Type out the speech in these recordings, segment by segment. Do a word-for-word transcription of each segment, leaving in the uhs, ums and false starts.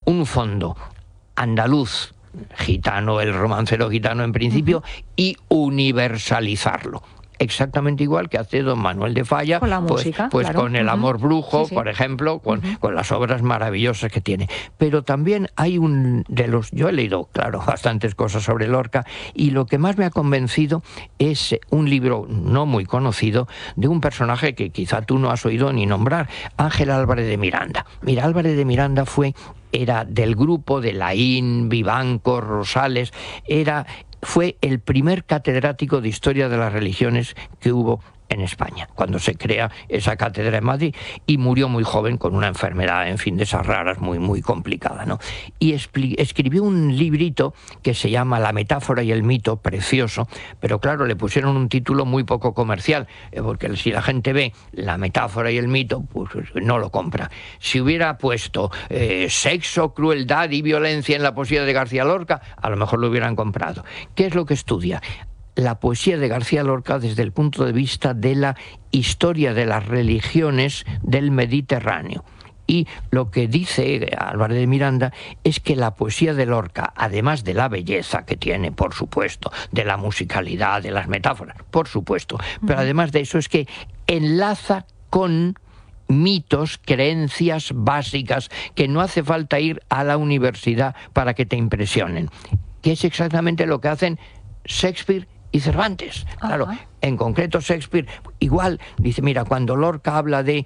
un fondo andaluz, gitano, el romancero gitano en principio, uh-huh. y universalizarlo. Exactamente igual que hace don Manuel de Falla, con la pues, música, pues claro. con El uh-huh. amor brujo, sí, sí. por ejemplo, con, uh-huh. con las obras maravillosas que tiene. Pero también hay un de los... Yo he leído, claro, bastantes cosas sobre Lorca, y lo que más me ha convencido es un libro no muy conocido de un personaje que quizá tú no has oído ni nombrar, Ángel Álvarez de Miranda. Mira, Álvarez de Miranda fue... era del grupo de Laín, Vivanco, Rosales, era... fue el primer catedrático de Historia de las Religiones que hubo en España, cuando se crea esa cátedra en Madrid, y murió muy joven con una enfermedad, en fin, de esas raras, muy, muy complicada, ¿no? Y escribió un librito que se llama La metáfora y el mito, precioso, pero claro, le pusieron un título muy poco comercial, porque si la gente ve La metáfora y el mito, pues no lo compra. Si hubiera puesto eh, sexo, crueldad y violencia en la poesía de García Lorca, a lo mejor lo hubieran comprado. ¿Qué es lo que estudia? La poesía de García Lorca desde el punto de vista de la historia de las religiones del Mediterráneo. Y lo que dice Álvarez de Miranda es que la poesía de Lorca, además de la belleza que tiene, por supuesto, de la musicalidad, de las metáforas, por supuesto, pero además de eso es que enlaza con mitos, creencias básicas, que no hace falta ir a la universidad para que te impresionen, que es exactamente lo que hacen Shakespeare y Cervantes. Claro, uh-huh. en concreto Shakespeare, igual, dice, mira, cuando Lorca habla de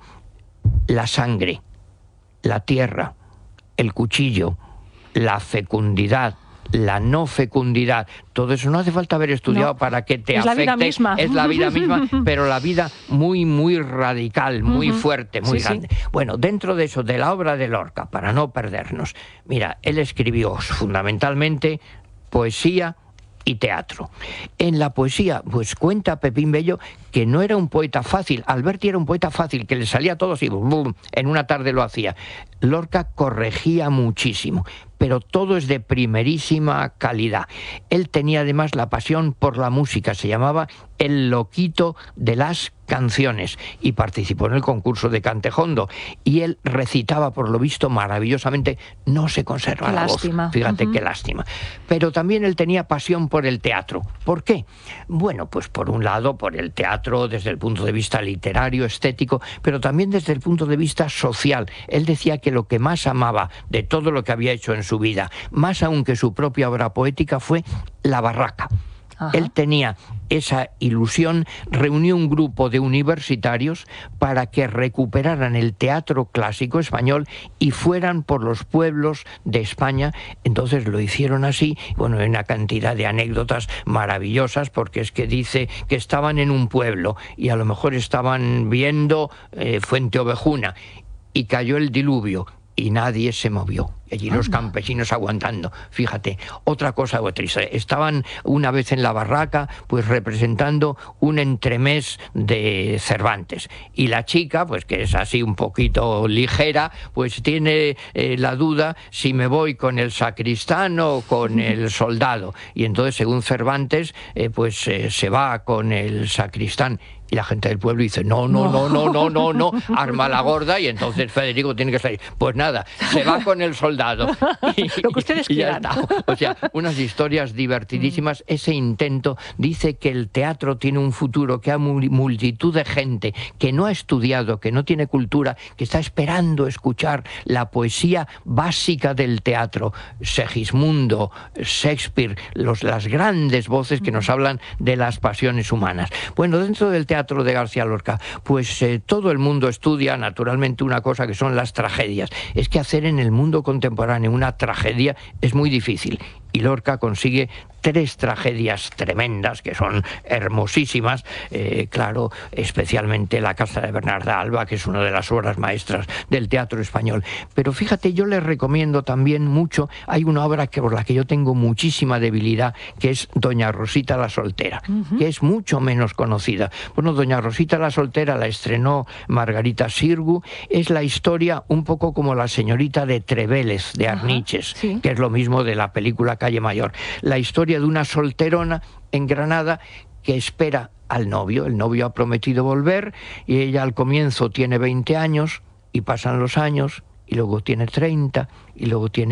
la sangre, la tierra, el cuchillo, la fecundidad, la no fecundidad, todo eso no hace falta haber estudiado no, para que te es afecte. Es la vida misma. Es la vida misma, pero la vida muy, muy radical, muy uh-huh. fuerte, muy sí, grande. Sí. Bueno, dentro de eso, de la obra de Lorca, para no perdernos, mira, él escribió fundamentalmente poesía y teatro. En la poesía, pues cuenta Pepín Bello que no era un poeta fácil. Alberti era un poeta fácil, que le salía todo así, boom, en una tarde lo hacía. Lorca corregía muchísimo, pero todo es de primerísima calidad. Él tenía además la pasión por la música, se llamaba el loquito de las canciones, y participó en el concurso de Cantejondo, y él recitaba, por lo visto, maravillosamente. No se conserva qué la lástima. voz, fíjate uh-huh. qué lástima. Pero también él tenía pasión por el teatro. ¿Por qué? Bueno, pues por un lado, por el teatro desde el punto de vista literario, estético, pero también desde el punto de vista social. Él decía que lo que más amaba de todo lo que había hecho en su vida, más aún que su propia obra poética, fue la barraca. Ajá. Él tenía esa ilusión, reunió un grupo de universitarios para que recuperaran el teatro clásico español y fueran por los pueblos de España. Entonces lo hicieron así. Bueno, hay una cantidad de anécdotas maravillosas, porque es que dice que estaban en un pueblo y a lo mejor estaban viendo eh, Fuente Ovejuna, y cayó el diluvio y nadie se movió. Allí los campesinos aguantando. Fíjate, otra cosa triste. Estaban una vez en la barraca, pues representando un entremés de Cervantes. Y la chica, pues que es así un poquito ligera, pues tiene eh, la duda si me voy con el sacristán o con el soldado. Y entonces, según Cervantes, eh, pues eh, se va con el sacristán. Y la gente del pueblo dice, no, no, no, no, no, no, no, arma la gorda, y entonces Federico tiene que salir. Pues nada, se va con el soldado. Y, lo que ustedes y quieran. O sea, unas historias divertidísimas. Ese intento dice que el teatro tiene un futuro, que hay multitud de gente que no ha estudiado, que no tiene cultura, que está esperando escuchar la poesía básica del teatro. Segismundo, Shakespeare, los, las grandes voces que nos hablan de las pasiones humanas. Bueno, dentro del teatro de García Lorca, pues eh, todo el mundo estudia naturalmente una cosa que son las tragedias. Es que hacer en el mundo contemporáneo una tragedia es muy difícil, y Lorca consigue tres tragedias tremendas que son hermosísimas, eh, claro, especialmente La Casa de Bernarda Alba, que es una de las obras maestras del teatro español. Pero fíjate, yo les recomiendo también mucho, hay una obra que, por la que yo tengo muchísima debilidad, que es Doña Rosita la Soltera, uh-huh. que es mucho menos conocida. Bueno, Doña Rosita la Soltera la estrenó Margarita Sirgu, es la historia un poco como La señorita de Trevélez, de Arniches, uh-huh. sí. que es lo mismo de la película Calle Mayor. La historia de una solterona en Granada que espera al novio. El novio ha prometido volver, y ella al comienzo tiene veinte años, y pasan los años, y luego tiene treinta, y luego tiene